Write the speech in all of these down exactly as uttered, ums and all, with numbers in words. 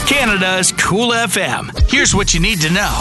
Canada's Cool F M. Here's what you need to know.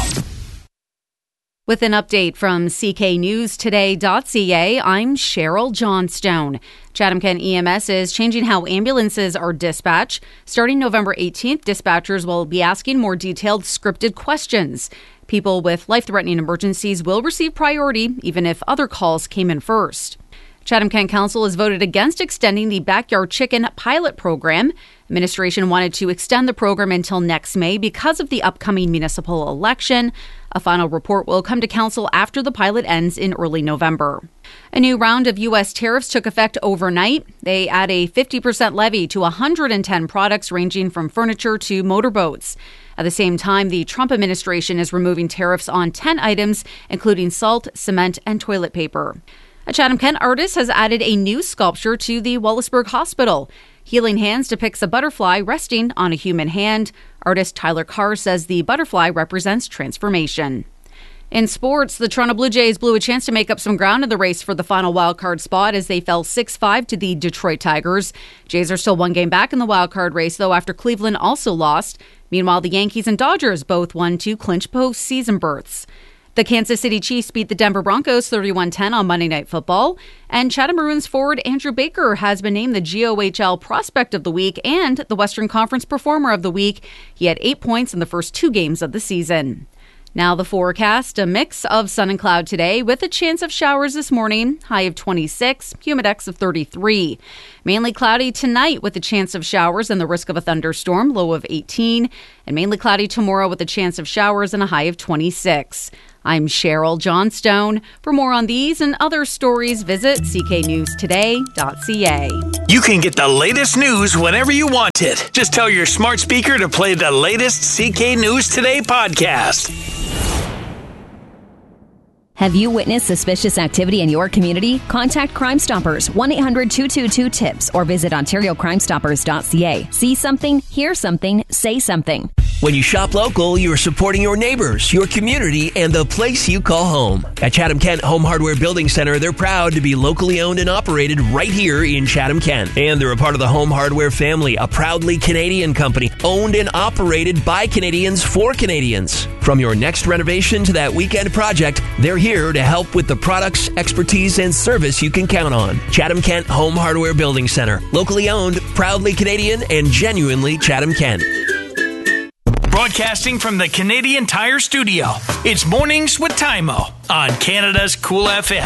With an update from C K News Today dot C A, I'm Cheryl Johnstone. Chatham-Kent E M S is changing how ambulances are dispatched. Starting November eighteenth, dispatchers will be asking more detailed scripted questions. People with life-threatening emergencies will receive priority, even if other calls came in first. Chatham-Kent Council has voted against extending the Backyard Chicken pilot program. Administration wanted to extend the program until next May because of the upcoming municipal election. A final report will come to Council after the pilot ends in early November. A new round of U S tariffs took effect overnight. They add a fifty percent levy to one hundred ten products ranging from furniture to motorboats. At the same time, the Trump administration is removing tariffs on ten items, including salt, cement, and toilet paper. A Chatham-Kent artist has added a new sculpture to the Wallaceburg Hospital. Healing Hands depicts a butterfly resting on a human hand. Artist Tyler Carr says the butterfly represents transformation. In sports, the Toronto Blue Jays blew a chance to make up some ground in the race for the final wildcard spot as they fell six five to the Detroit Tigers. Jays are still one game back in the wildcard race, though, after Cleveland also lost. Meanwhile, the Yankees and Dodgers both won to clinch postseason berths. The Kansas City Chiefs beat the Denver Broncos thirty-one ten on Monday Night Football. And Chatham Maroons forward Andrew Baker has been named the G O H L Prospect of the Week and the Western Conference Performer of the Week. He had eight points in the first two games of the season. Now the forecast, a mix of sun and cloud today with a chance of showers this morning, high of twenty-six, humidex of thirty-three. Mainly cloudy tonight with a chance of showers and the risk of a thunderstorm, low of eighteen. And mainly cloudy tomorrow with a chance of showers and a high of twenty-six. I'm Cheryl Johnstone. For more on these and other stories, visit C K News Today dot C A. You can get the latest news whenever you want it. Just tell your smart speaker to play the latest C K News Today podcast. Have you witnessed suspicious activity in your community? Contact Crime Stoppers, one eight hundred two two two TIPS, or visit Ontario Crime Stoppers dot C A. See something, hear something, say something. When you shop local, you're supporting your neighbors, your community, and the place you call home. At Chatham-Kent Home Hardware Building Center, they're proud to be locally owned and operated right here in Chatham-Kent. And they're a part of the Home Hardware family, a proudly Canadian company, owned and operated by Canadians for Canadians. From your next renovation to that weekend project, they're here to help with the products, expertise, and service you can count on. Chatham-Kent Home Hardware Building Center, locally owned, proudly Canadian, and genuinely Chatham-Kent. Broadcasting from the Canadian Tire Studio, it's Mornings with Tymo on Canada's Cool F M.